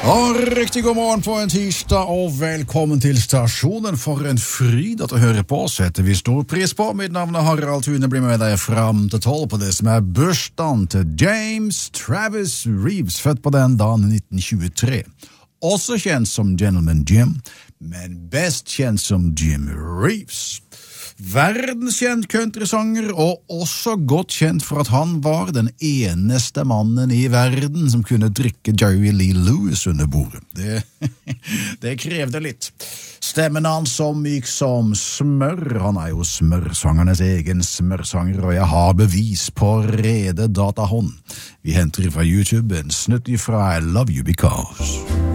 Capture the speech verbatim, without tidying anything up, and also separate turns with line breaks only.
Og riktig god morgen på en tirsdag, og velkommen til stasjonen. For en fryd at du hører på, setter vi stor pris på. Mitt navn er Harald Thune, blir med deg fram til tolv på det som er bursdagen til James Travis Reeves, født på den dagen i nitten tjuetre. Også kjent som Gentleman Jim, men best kjent som Jim Reeves. Verdenskjent countrysanger, og også godt kjent for at han var den eneste mannen i verden som kunne drikke Jerry Lee Lewis under bordet. Det, det krevde litt. Stemmen hans så myk som smør. Han er jo smørsangernes egen smørsanger, og jeg har bevis på rede datahånd. Vi henter fra YouTube en snutt ifra I Love You Because.